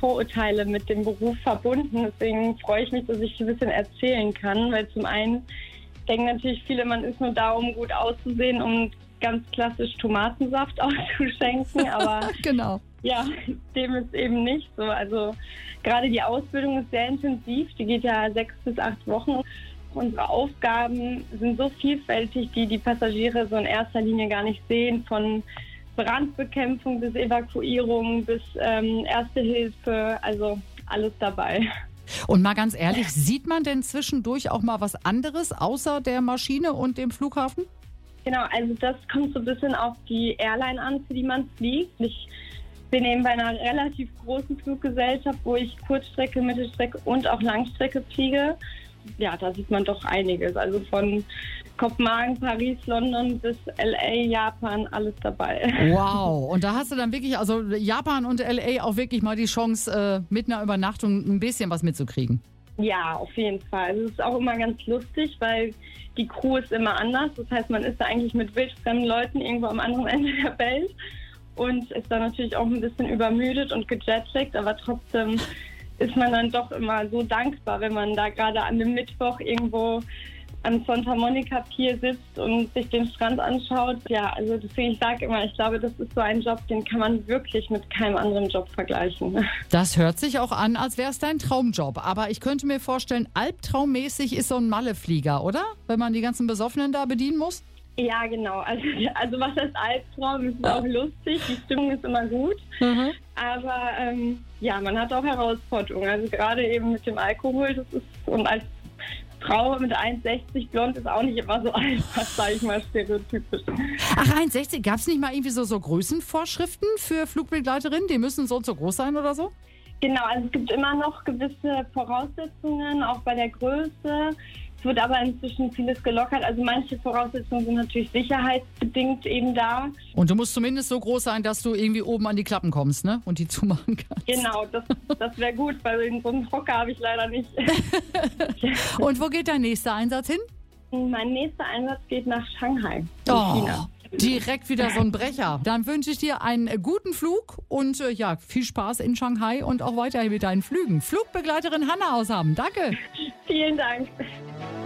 Vorurteile mit dem Beruf verbunden. Deswegen freue ich mich, dass ich ein bisschen erzählen kann, weil zum einen denken natürlich viele, man ist nur da, um gut auszusehen, um ganz klassisch Tomatensaft auszuschenken, aber Genau. ja, dem ist eben nicht so. Also gerade die Ausbildung ist sehr intensiv, die geht ja 6 bis 8 Wochen. Unsere Aufgaben sind so vielfältig, die Passagiere so in erster Linie gar nicht sehen, von Brandbekämpfung bis Evakuierung bis Erste Hilfe, also alles dabei. Und mal ganz ehrlich, sieht man denn zwischendurch auch mal was anderes außer der Maschine und dem Flughafen? Genau, also das kommt so ein bisschen auf die Airline an, für die man fliegt. Ich bin eben bei einer relativ großen Fluggesellschaft, wo ich Kurzstrecke, Mittelstrecke und auch Langstrecke fliege. Ja, da sieht man doch einiges. Also von Kopenhagen, Paris, London bis LA, Japan, alles dabei. Wow, und da hast du dann wirklich, also Japan und LA auch wirklich mal die Chance, mit einer Übernachtung ein bisschen was mitzukriegen. Ja, auf jeden Fall. Also es ist auch immer ganz lustig, weil die Crew ist immer anders. Das heißt, man ist da eigentlich mit wildfremden Leuten irgendwo am anderen Ende der Welt und ist dann natürlich auch ein bisschen übermüdet und gejetlaggt, aber trotzdem ist man dann doch immer so dankbar, wenn man da gerade an einem Mittwoch irgendwo am Santa Monica Pier sitzt und sich den Strand anschaut. Ja, also deswegen, ich sage immer, ich glaube, das ist so ein Job, den kann man wirklich mit keinem anderen Job vergleichen. Das hört sich auch an, als wäre es dein Traumjob. Aber ich könnte mir vorstellen, albtraummäßig ist so ein Malle-Flieger, oder? Wenn man die ganzen Besoffenen da bedienen muss? Ja, genau. Also was heißt Albtraum? Es ist auch lustig, die Stimmung ist immer gut. Aber ja, man hat auch Herausforderungen. Also gerade eben mit dem Alkohol, das ist, und als Frau mit 1,60 blond ist auch nicht immer so einfach, sage ich mal, stereotypisch. Ach, 1,60, gab es nicht mal irgendwie so Größenvorschriften für Flugbegleiterinnen? Die müssen so und so groß sein oder so? Genau, also es gibt immer noch gewisse Voraussetzungen, auch bei der Größe. Es wird aber inzwischen vieles gelockert. Also manche Voraussetzungen sind natürlich sicherheitsbedingt eben da. Und du musst zumindest so groß sein, dass du irgendwie oben an die Klappen kommst, ne? Und die zumachen kannst. Genau, das wäre gut, weil so einen Hocker habe ich leider nicht. Und wo geht dein nächster Einsatz hin? Mein nächster Einsatz geht nach Shanghai, in China. Direkt wieder so ein Brecher. Dann wünsche ich dir einen guten Flug und ja, viel Spaß in Shanghai und auch weiterhin mit deinen Flügen. Flugbegleiterin Hanna aus Hamm. Danke. Vielen Dank.